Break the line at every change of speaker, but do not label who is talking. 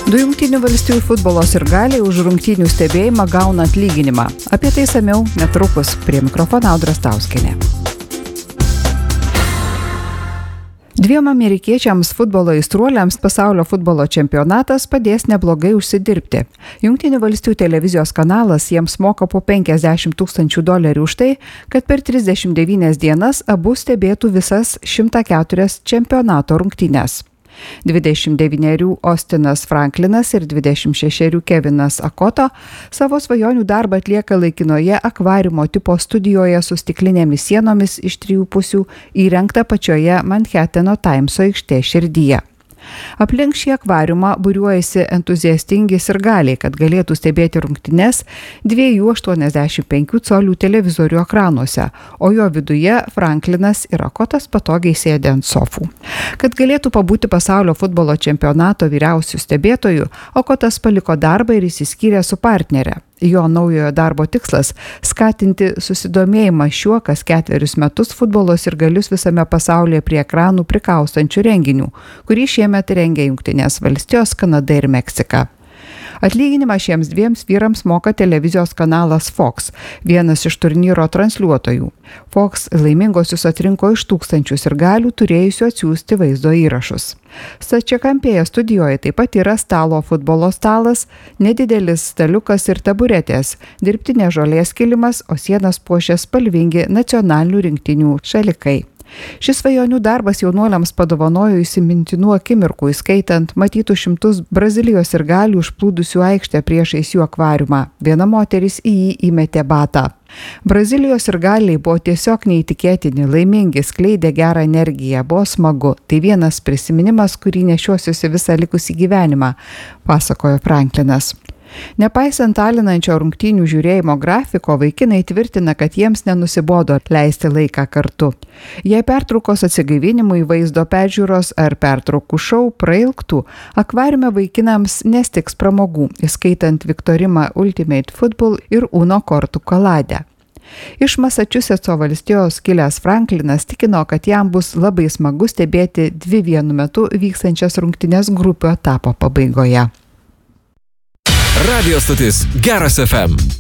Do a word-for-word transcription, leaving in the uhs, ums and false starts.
Du Jungtinių valstijų futbolo sirgaliai už rungtynių stebėjimą gauna atlyginimą. Apie tai samiau netrukus. Prie mikrofono Audra Stauskienė. Dviem amerikiečiams futbolo aistruoliams pasaulio futbolo čempionatas padės neblogai užsidirbti. Jungtinių valstijų televizijos kanalas jiems moka po penkiasdešimt tūkstančių dolerių už tai, kad per trisdešimt devynias dienas abu stebėtų visas šimtą keturias čempionato rungtynes. dvidešimt devynerių Austinas Franklinas ir dvidešimt šešerių Kevinas Akoto savo svajonių darbą atlieka laikinoje akvariumo tipo studijoje su stiklinėmis sienomis iš trijų pusių įrengta pačioje Manhatano Timeso aikštės širdyje. Aplink šį akvariumą būriuojasi entuziastingi sirgaliai, kad galėtų stebėti rungtynes dviejų aštuoniasdešimt penkių colių televizorių ekranuose, o jo viduje Franklinas ir Akotas patogiai sėdi ant sofų. Kad galėtų pabūti pasaulio futbolo čempionato vyriausių stebėtojų, Akotas paliko darbą ir išsiskyrė su partnere. Jo naujojo darbo tikslas – skatinti susidomėjimą šiuo kas ketverius metus futbolo sirgalius visame pasaulyje prie ekranų prikaustančių renginių, kurį šiemet rengia Jungtinės valstijos, Kanada ir Meksika. Atlyginimą šiems dviems vyrams moka televizijos kanalas Fox, vienas iš turnyro transliuotojų. Fox laimingosius atrinko iš tūkstančių sirgalių turėjusių atsiųsti vaizdo įrašus. Stačiakampėje studijoje taip pat yra stalo futbolo stalas, nedidelis staliukas ir taburetės, dirbtinė žolės kilimas, o sienas puošia spalvingi nacionalinių rinktinių šalikai. Šis svajonių darbas jaunuoliams padovanojo įsimintinų akimirkų, įskaitant matytų šimtus Brazilijos sirgalių užplūdusių aikštę priešais jų akvariumą. Viena moteris į jį įmetė batą. Brazilijos sirgaliai buvo tiesiog neįtikėtini, laimingi, skleidė gerą energiją, buvo smagu. Tai vienas prisiminimas, kurį nešiosiuosi visą likusį gyvenimą, pasakojo Franklinas. Nepaisant alinančio rungtynių žiūrėjimo grafiko, vaikinai tvirtina, kad jiems nenusibodo leisti laiką kartu. Jei pertraukos atsigaivinimui, vaizdo peržiūros ar pertraukų šou prailgtų, akvariume vaikinams nestiks pramogų, įskaitant Viktorimą Ultimate Football ir Uno kortų kaladę. Iš Masačusetso valstijos kilęs Franklinas tikino, kad jam bus labai smagu stebėti dvi vienu metu vykstančias rungtynes grupių etapo pabaigoje.
Radio stotis Geras F M.